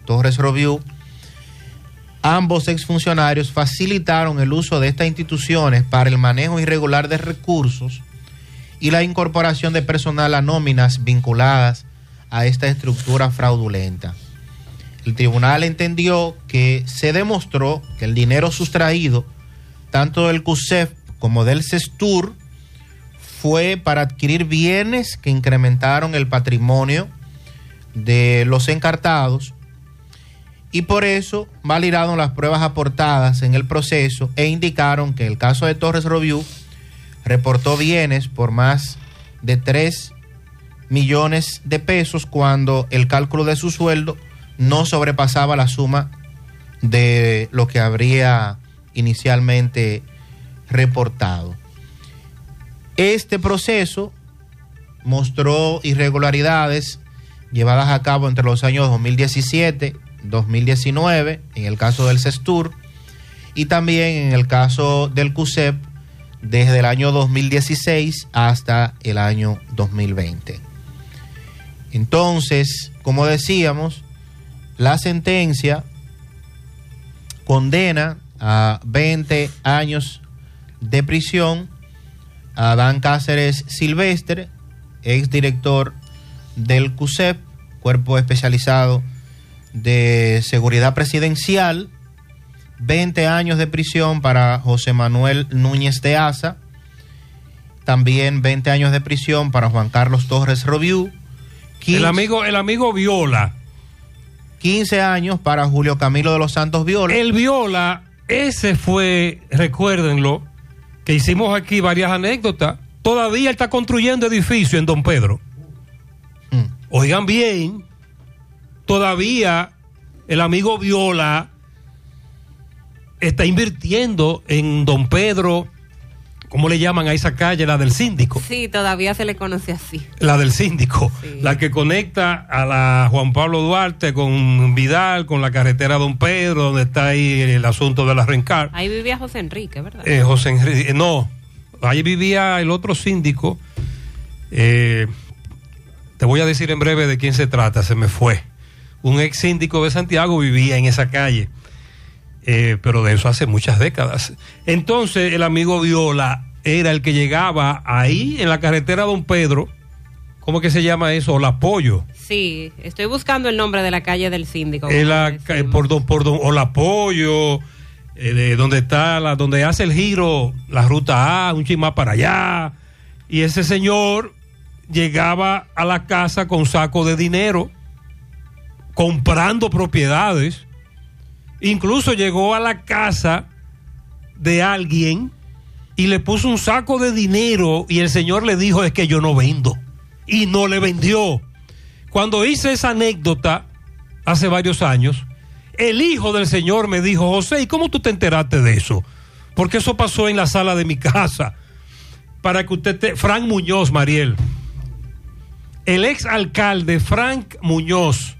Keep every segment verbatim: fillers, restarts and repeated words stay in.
Torres Roviú, ambos exfuncionarios facilitaron el uso de estas instituciones para el manejo irregular de recursos y la incorporación de personal a nóminas vinculadas a esta estructura fraudulenta. El tribunal entendió que se demostró que el dinero sustraído tanto del CUSEF como del CESTUR fue para adquirir bienes que incrementaron el patrimonio de los encartados, y por eso validaron las pruebas aportadas en el proceso e indicaron que el caso de Torres Roviú reportó bienes por más de tres millones de pesos cuando el cálculo de su sueldo no sobrepasaba la suma de lo que habría inicialmente reportado. Este proceso mostró irregularidades llevadas a cabo entre los años dos mil diecisiete y dos mil diecinueve, en el caso del CESTUR, y también en el caso del CUSEP, desde el año dos mil dieciséis hasta el año dos mil veinte. Entonces, como decíamos, la sentencia condena a veinte años de prisión a Adán Cáceres Silvestre, exdirector del CUSEP, Cuerpo Especializado de Seguridad Presidencial, veinte años de prisión para José Manuel Núñez de Asa, también veinte años de prisión para Juan Carlos Torres Roviú, quince, el amigo, el amigo Viola, quince años para Julio Camilo de los Santos Viola. El Viola, ese fue, recuérdenlo, que hicimos aquí varias anécdotas. Todavía está construyendo edificio en Don Pedro. Mm. Oigan bien, todavía el amigo Viola está invirtiendo en Don Pedro. ¿Cómo le llaman a esa calle? La del Síndico. Sí, todavía se le conoce así. La del Síndico, sí. La que conecta a la Juan Pablo Duarte con Vidal, con la carretera Don Pedro, donde está ahí el asunto de la Rencar. Ahí vivía José Enrique, ¿verdad? Eh, José Enrique, no, ahí vivía el otro síndico. Eh, te voy a decir en breve de quién se trata, se me fue. Un ex síndico de Santiago vivía en esa calle. Eh, pero de eso hace muchas décadas. Entonces el amigo Viola era el que llegaba ahí en la carretera Don Pedro, ¿cómo que se llama eso? Olapollo. Sí, estoy buscando el nombre de la calle del Síndico. Eh, la, eh, por don, por don Olapollo, eh, de donde está la, donde hace el giro la ruta A, un chismá para allá, y ese señor llegaba a la casa con saco de dinero, comprando propiedades. Incluso llegó a la casa de alguien y le puso un saco de dinero y el señor le dijo: es que yo no vendo, y no le vendió. Cuando hice esa anécdota hace varios años, el hijo del señor me dijo: José, ¿y cómo tú te enteraste de eso? Porque eso pasó en la sala de mi casa. Para que usted te... Frank Muñoz, Mariel, el ex alcalde Frank Muñoz.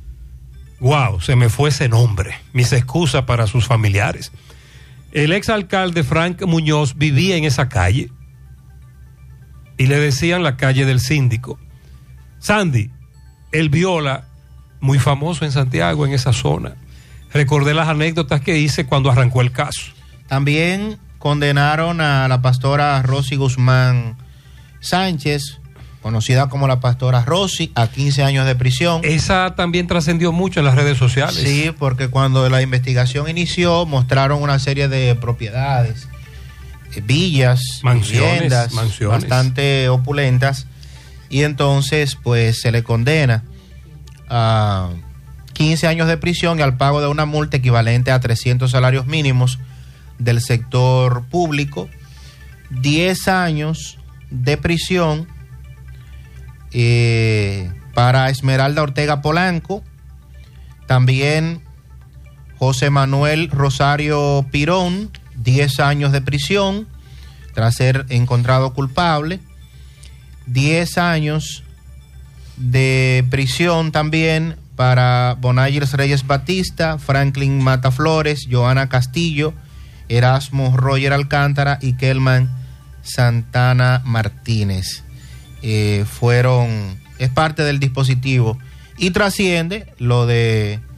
Wow, se me fue ese nombre. Mis excusas para sus familiares. El exalcalde Frank Muñoz vivía en esa calle y le decían la calle del Síndico. Sandy, el Viola, muy famoso en Santiago, en esa zona. Recordé las anécdotas que hice cuando arrancó el caso. También condenaron a la pastora Rosy Guzmán Sánchez, conocida como la pastora Rosy, a quince años de prisión. Esa también trascendió mucho en las redes sociales. Sí, porque cuando la investigación inició mostraron una serie de propiedades, villas, mansiones, viviendas mansiones bastante opulentas, y entonces pues se le condena a quince años de prisión y al pago de una multa equivalente a trescientos salarios mínimos del sector público, diez años de prisión Eh, para Esmeralda Ortega Polanco, también José Manuel Rosario Pirón, diez años de prisión tras ser encontrado culpable, diez años de prisión también para Bonayers Reyes Batista, Franklin Mata Flores, Joana Castillo, Erasmo Roger Alcántara y Kelman Santana Martínez. Eh, fueron, es parte del dispositivo y trasciende lo de